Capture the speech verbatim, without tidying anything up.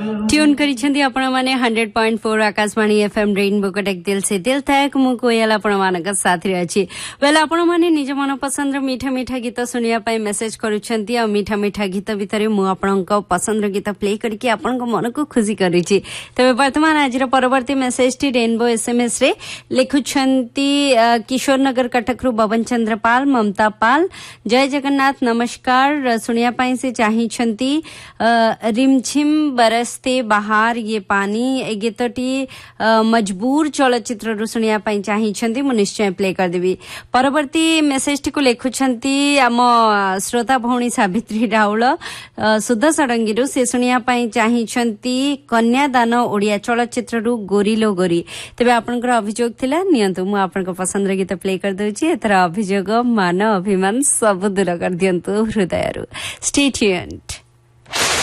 Tune करिसेंती आपण माने hundred point four Akashvani FM rainbow कटेक दिल से दिल तक मु कोयल आपण मानक साथी अछि वेला आपण माने निज मन पसंद मीठा मीठा गीत सुनिया पई मेसेज करूछंती आ मीठा मीठा गीत भितरे मु आपणक पसंद गीत प्ले करके आपणक मन को खुशी करिछि तबे वर्तमान आज परवर्ती मेसेज टी रेनबो एसएमएस रे लिखुछंती किशोर नगर कटक रु बबन चंद्र पाल ममता पाल जय जगन्नाथ नमस्कार सुनिया पई से चाहिछंती रिमझिम बरसते बाहर ये पानी ए गीतटी मजबूर चलचित्र रु सुनिया पई चाहिछंती मु निश्चय प्ले कर देबी परवर्ती मेसेज टी को लिखुछंती आम श्रोता भौणी सावित्री राउल सुधा सडंगी रु से सुनिया पई चाहिछंती कन्यादान ओडिया चलचित्र रु गोरिलो गोरी तबे आपनकर अभियोग थिला नियंतु मु आपनकर पसंद गीत प्ले कर दउची एतर अभियोग मान अभिमान सब दूर कर दियंतु हृदय रु स्टे ट्यून्ड।